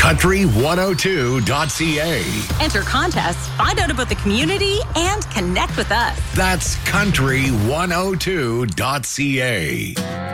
country102.ca. Enter contests, find out about the community, and connect with us. That's country102.ca.